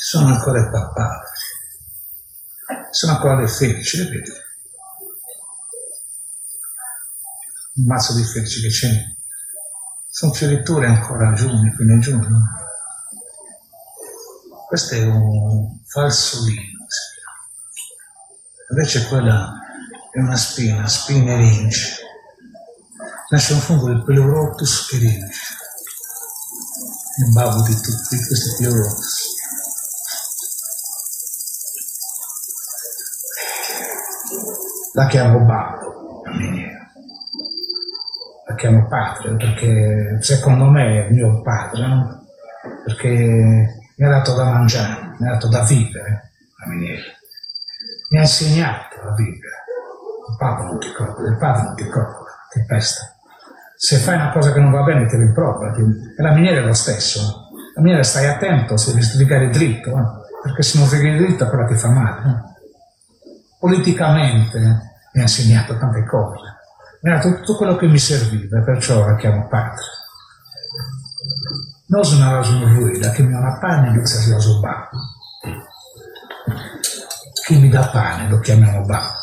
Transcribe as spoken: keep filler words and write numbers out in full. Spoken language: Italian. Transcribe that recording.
sono ancora i papà, sono ancora dei felici, le vedi? Un mazzo di felici che c'è, sono fioriture ancora a giugno, fine giugno. Questo è un falsolino, invece quella è una spina, spina erince. Nasce un fungo del Pleurotus erince, il babbo di tutti questi Pleurotus. La chiamo babbo, la miniera. La chiamo padre perché secondo me è mio padre, no? Perché mi ha dato da mangiare, mi ha dato da vivere, la miniera. Mi ha insegnato a vivere. Il padre non ti copre, il padre non ti copre, ti pesta. Se fai una cosa che non va bene ti rimprovera. E la miniera è lo stesso. La miniera stai attento se devi sbrigare dritto, no? Perché se non sbrighi dritto quella ti fa male. No? Politicamente mi ha insegnato tante cose. Mi ha dato tutto quello che mi serviva, perciò la chiamo padre. Non sono ragione che mi ha una pane di serioso babbo. Chi mi dà pane lo chiamiamo babbo.